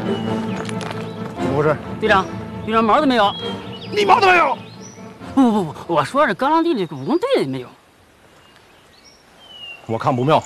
怎么回事？ 队长，毛都没有。 你毛都没有？ 不，我说是高粱地里武工队也没有。 我看不妙，